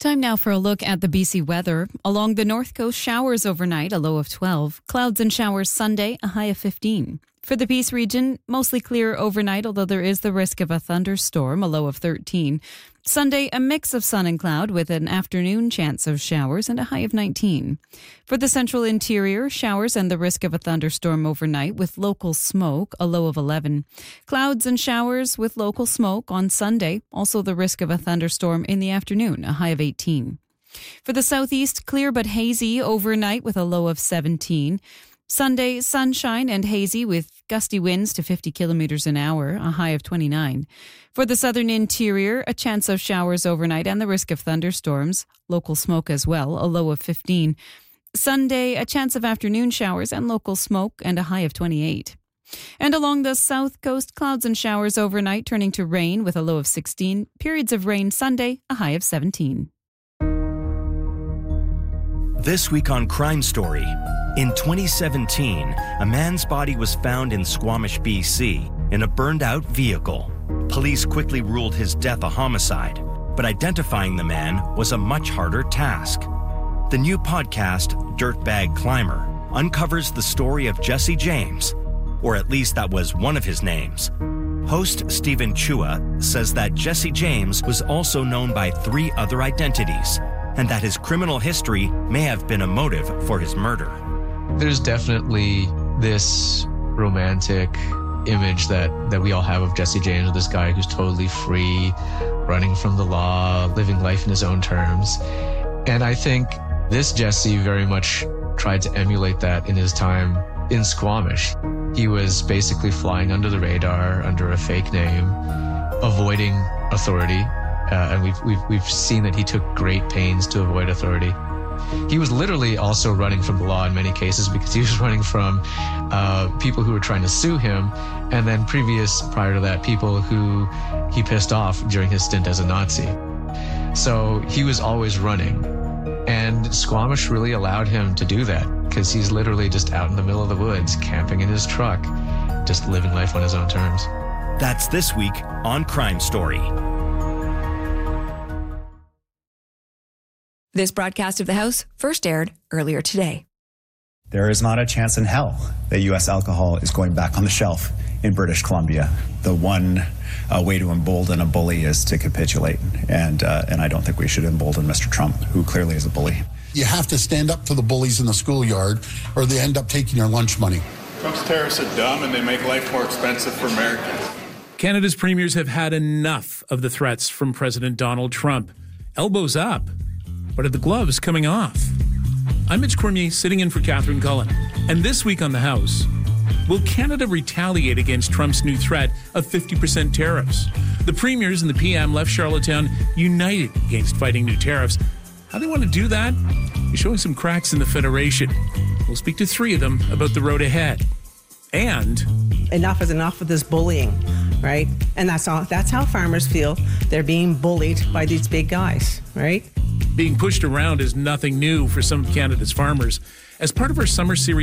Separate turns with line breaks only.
Time now for a look at the BC weather. Along the north coast, showers overnight, a low of 12. Clouds and showers Sunday, a high of 15. For the Peace region, mostly clear overnight, although there is the risk of a thunderstorm, a low of 13. Sunday, a mix of sun and cloud with an afternoon chance of showers and a high of 19. For the central interior, showers and the risk of a thunderstorm overnight with local smoke, a low of 11. Clouds and showers with local smoke on Sunday, also the risk of a thunderstorm in the afternoon, a high of 18. For the southeast, clear but hazy overnight with a low of 17. Sunday, sunshine and hazy with gusty winds to 50 kilometers an hour, a high of 29. For the southern interior, a chance of showers overnight and the risk of thunderstorms, local smoke as well, a low of 15. Sunday, a chance of afternoon showers and local smoke and a high of 28. And along the south coast, clouds and showers overnight turning to rain with a low of 16. Periods of rain Sunday, a high of 17.
This week on Crime Story. In 2017, a man's body was found in Squamish, BC, in a burned-out vehicle. Police quickly ruled his death a homicide, but identifying the man was a much harder task. The new podcast, Dirtbag Climber, uncovers the story of Jesse James, or at least that was one of his names. Host Stephen Chua says that Jesse James was also known by 3 other identities, and that his criminal history may have been a motive for his murder.
There's definitely this romantic image that we all have of Jesse James, this guy who's totally free, running from the law, living life in his own terms. And I think this Jesse very much tried to emulate that in his time in Squamish. He was basically flying under the radar, under a fake name, avoiding authority. And we've seen that he took great pains to avoid authority. He was literally also running from the law in many cases because he was running from people who were trying to sue him, and then prior to that, people who he pissed off during his stint as a Nazi. So he was always running. And Squamish really allowed him to do that because he's literally just out in the middle of the woods, camping in his truck, just living life on his own terms.
That's this week on Crime Story.
This broadcast of the House first aired earlier today.
There is not a chance in hell that U.S. alcohol is going back on the shelf in British Columbia. The one way to embolden a bully is to capitulate. And I don't think we should embolden Mr. Trump, who clearly is a bully.
You have to stand up to the bullies in the schoolyard, or they end up taking your lunch money.
Trump's tariffs are dumb, and they make life more expensive for Americans.
Canada's premiers have had enough of the threats from President Donald Trump. Elbows up. But are the gloves coming off? I'm Mitch Cormier, sitting in for Catherine Cullen. And this week on the House, will Canada retaliate against Trump's new threat of 50% tariffs? The premiers and the PM left Charlottetown united against fighting new tariffs. How they want to do that is showing some cracks in the Federation. We'll speak to 3 of them about the road ahead. And
enough is enough with this bullying, right? And that's how farmers feel. They're being bullied by these big guys, right?
being pushed around is nothing new for some of Canada's farmers. As part of our summer series